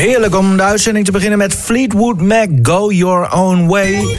Heerlijk om de uitzending te beginnen met Fleetwood Mac, Go Your Own Way.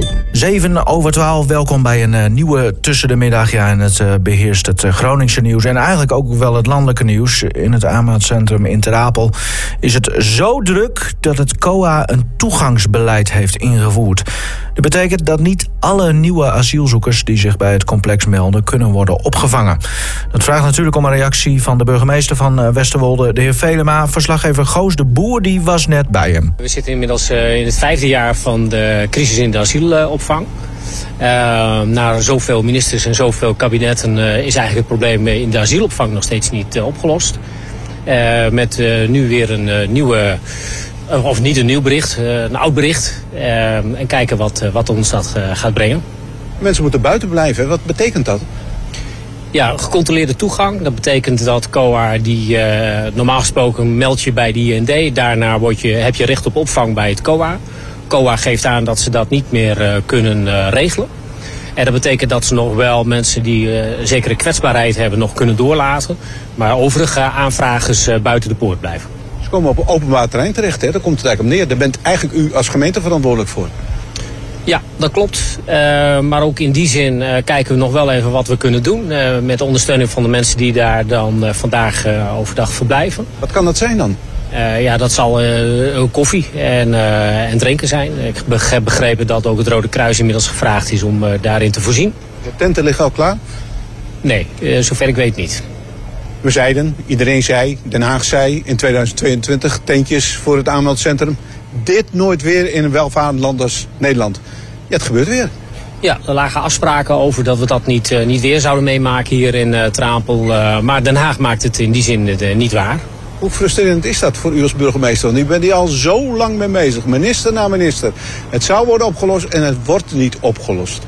7:12, welkom bij een nieuwe Tussen de Middag. Ja, en het beheerst het Groningse nieuws en eigenlijk ook wel het landelijke nieuws. In het aanmeldcentrum in Ter Apel is het zo druk dat het COA een toegangsbeleid heeft ingevoerd. Dat betekent dat niet alle nieuwe asielzoekers die zich bij het complex melden kunnen worden opgevangen. Dat vraagt natuurlijk om een reactie van de burgemeester van Westerwolde, de heer Velema. Verslaggever Goos de Boer die was net bij hem. We zitten inmiddels in het 5e jaar van de crisis in de asielopvang. Na zoveel ministers en zoveel kabinetten is eigenlijk het probleem in de asielopvang nog steeds niet opgelost. Met nu weer een nieuwe, of niet een nieuw bericht, een oud bericht. En kijken wat ons dat gaat brengen. Mensen moeten buiten blijven. Wat betekent dat? Ja, gecontroleerde toegang. Dat betekent dat COA, normaal gesproken meld je bij de IND. Daarna heb je recht op opvang bij het COA. COA geeft aan dat ze dat niet meer kunnen regelen. En dat betekent dat ze nog wel mensen die zekere kwetsbaarheid hebben nog kunnen doorlaten. Maar overige aanvragers buiten de poort blijven. Ze komen op openbaar terrein terecht, hè? Daar komt het eigenlijk om neer. Daar bent eigenlijk u als gemeente verantwoordelijk voor. Ja, dat klopt. Maar ook in die zin kijken we nog wel even wat we kunnen doen. Met ondersteuning van de mensen die daar dan vandaag overdag verblijven. Wat kan dat zijn dan? Ja, dat zal koffie en drinken zijn. Ik heb begrepen dat ook het Rode Kruis inmiddels gevraagd is om daarin te voorzien. De tenten liggen al klaar? Nee, zover ik weet niet. We zeiden, iedereen zei, Den Haag zei in 2022 tentjes voor het aanmeldcentrum. Dit nooit weer in een welvarend land als Nederland. Ja, het gebeurt weer. Ja, er lagen afspraken over dat we dat niet weer zouden meemaken hier in Ter Apel. Maar Den Haag maakt het in die zin niet waar. Hoe frustrerend is dat voor u als burgemeester? Want u bent hier al zo lang mee bezig, minister na minister. Het zou worden opgelost en het wordt niet opgelost.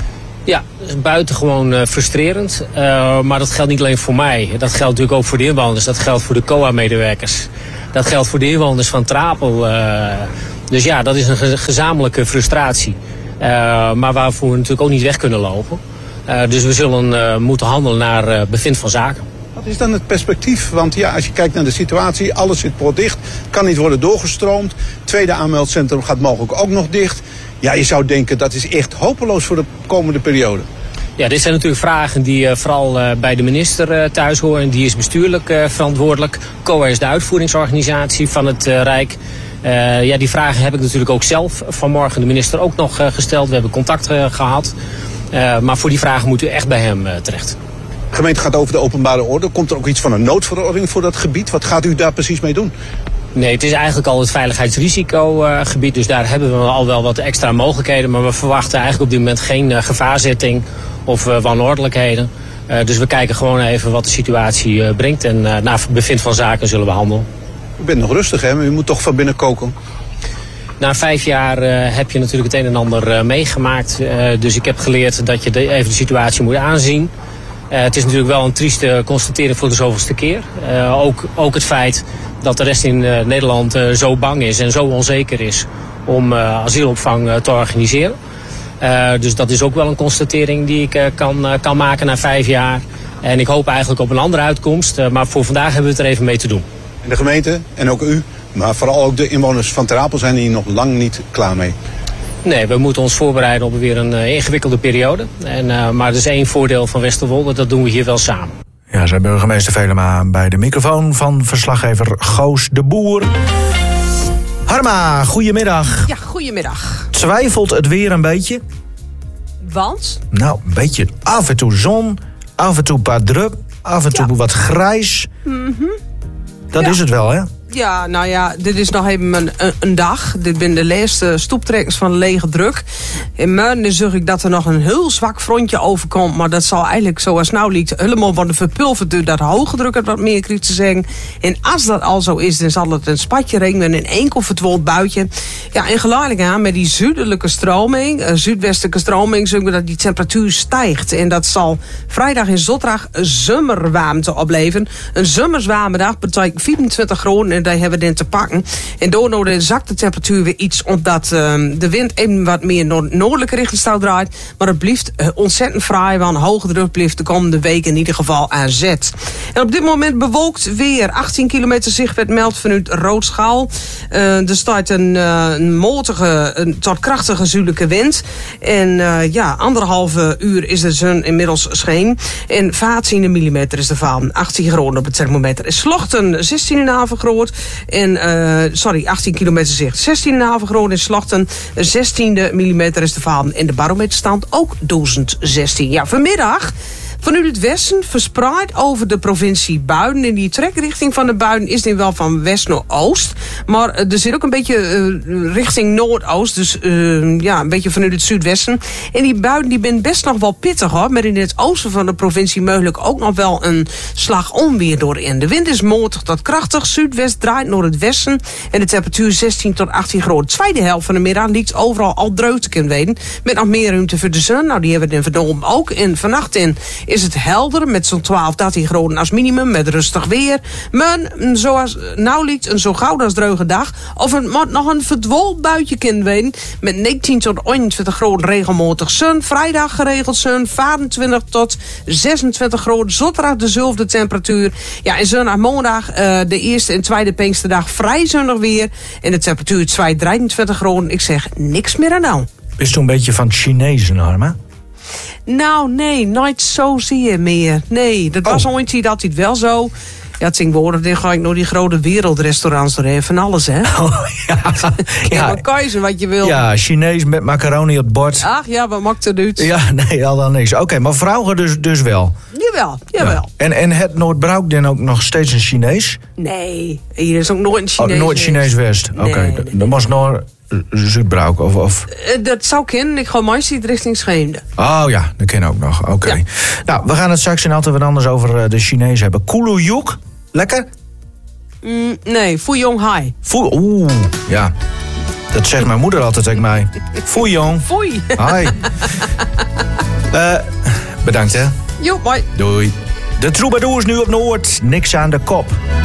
Ja, dat is buitengewoon frustrerend. Maar dat geldt niet alleen voor mij. Dat geldt natuurlijk ook voor de inwoners. Dat geldt voor de COA-medewerkers. Dat geldt voor de inwoners van Ter Apel. Dus ja, dat is een gezamenlijke frustratie. Maar waarvoor we natuurlijk ook niet weg kunnen lopen. Dus we zullen moeten handelen naar bevind van zaken. Wat is dan het perspectief? Want ja, als je kijkt naar de situatie, alles zit potdicht, kan niet worden doorgestroomd. Tweede aanmeldcentrum gaat mogelijk ook nog dicht. Ja, je zou denken dat is echt hopeloos voor de komende periode. Ja, dit zijn natuurlijk vragen die vooral bij de minister thuis horen. Die is bestuurlijk verantwoordelijk. COA is de uitvoeringsorganisatie van het Rijk. Ja, die vragen heb ik natuurlijk ook zelf vanmorgen de minister ook nog gesteld. We hebben contact gehad. Maar voor die vragen moet u echt bij hem terecht. De gemeente gaat over de openbare orde. Komt er ook iets van een noodverordening voor dat gebied? Wat gaat u daar precies mee doen? Nee, het is eigenlijk al het veiligheidsrisicogebied. Dus daar hebben we al wel wat extra mogelijkheden. Maar we verwachten eigenlijk op dit moment geen gevaarzetting of wanordelijkheden. Dus we kijken gewoon even wat de situatie brengt. En na bevind van zaken zullen we handelen. U bent nog rustig, hè? Maar u moet toch van binnen koken? Na 5 jaar heb je natuurlijk het een en ander meegemaakt. Dus ik heb geleerd dat je even de situatie moet aanzien. Het is natuurlijk wel een trieste constatering voor de zoveelste keer. Ook het feit dat de rest in Nederland zo bang is en zo onzeker is om asielopvang te organiseren. Dus dat is ook wel een constatering die ik kan maken na 5 jaar. En ik hoop eigenlijk op een andere uitkomst. Maar voor vandaag hebben we het er even mee te doen. En de gemeente en ook u, maar vooral ook de inwoners van Ter Apel zijn hier nog lang niet klaar mee. Nee, we moeten ons voorbereiden op weer een ingewikkelde periode. Maar er is één voordeel van Westerwolde, dat doen we hier wel samen. Ja, zei burgemeester Velema bij de microfoon van verslaggever Goos de Boer. Harma, goedemiddag. Ja, goedemiddag. Twijfelt het weer een beetje? Want? Nou, een beetje af en toe zon, af en toe een paar drup, af en toe wat grijs. Dat is het wel, hè? Ja, nou ja, dit is nog even een dag. Dit zijn de laatste stoeptrekkers van lege druk. In morgen zag ik dat er nog een heel zwak frontje overkomt. Maar dat zal eigenlijk zoals nou lijkt helemaal worden verpulverd door dat hoge druk het wat meer krijgt te zeggen. En als dat al zo is, dan zal het een spatje regenen, een enkel verdwold buitje. Ja, en geleidelijk aan met die zuidelijke stroming, zuidwestelijke stroming, zullen we dat die temperatuur stijgt. En dat zal vrijdag en zondag zomerwarmte opleveren. Een zomerswarme dag betekent 24 graden en en daar hebben we het in te pakken. En daardoor zakt de temperatuur weer iets, omdat de wind even wat meer noordelijke richting zou draait. Maar het blijft ontzettend fraai, want hoge druk blijft de komende week in ieder geval aan zet. En op dit moment bewolkt weer. 18 kilometer zicht werd meldt vanuit Roodschaal. Er staat een motige tot krachtige zuidelijke wind. En 1,5 uur is de zon inmiddels scheen. En 15 mm is de val. 18 graden op het thermometer. In Slochten 16,5 graden. En 18 kilometer zicht. 16,5 graden in Slochten. 16 mm is de val. En de barometerstand ook 1016. Ja, vanmiddag vanuit het westen verspreid over de provincie buien. In die trekrichting van de buien is die wel van west naar oost. Maar er zit ook een beetje richting noordoost. Dus een beetje vanuit het zuidwesten. En die buien die zijn best nog wel pittig hoor. Maar in het oosten van de provincie mogelijk ook nog wel een slag onweer doorin. De wind is matig tot krachtig. Zuidwest draait naar het westen. En de temperatuur 16 tot 18 graden. Tweede helft van de middag liegt overal al dreug te kunnen weten. Met nog meer ruimte voor de zon. Nou, die hebben we in Verdom ook. En vannacht is het helder met zo'n 12, 13 graden als minimum met rustig weer. Maar zoals nou lijkt een zo goud als dreuge dag. Of het moet nog een verdwolkt buitje kunnen weten. Met 19 tot 21 graden regelmatig zon. Vrijdag geregeld zon. 25 tot 26 graden. Zondag dezelfde temperatuur. Ja, en zondag maandag de eerste en tweede Pinksterdag vrij zonnig weer. En de temperatuur 23 graden. Ik zeg niks meer aan nou. Is het een beetje van het Chinese, Arma? Nou, nee, nooit zozeer meer. Nee, dat was ooit dat hij het wel zo. Ja, tegenwoordig dan ga ik naar die grote wereldrestaurants doorheen van alles, hè? Oh, ja. Ja, keuze wat je wil. Ja, Chinees met macaroni op het bord. Ach ja, wat maakt het uit? Ja, nee, al dan niks. Oké, maar vrouwen dus wel? Jawel. Ja. En het Noordbruik dan ook nog steeds een Chinees? Nee, hier is ook nooit een Chinees. Nooit Chinees West? Oké, Nee. dan was nog Zuidbruik of... Dat zou kennen. Ik ga meestal richting Scheemde. Oh ja, dat ken ik ook nog. Oké. Ja. Nou, we gaan het straks in altijd wat anders over de Chinees hebben. Kulujuk, lekker? Nee, Fuyong Hai. Oeh, ja. Dat zegt mijn moeder altijd tegen mij. Fuyong. Foei. Hi. Bedankt hè. Jo, bye. Doei. De troubadours nu op Noord. Niks aan de kop.